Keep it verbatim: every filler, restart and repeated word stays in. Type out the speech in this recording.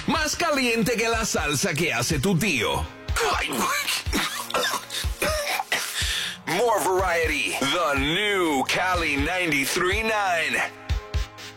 Más caliente que la salsa que hace tu tío. More variety. The new Cali ninety-three point nine.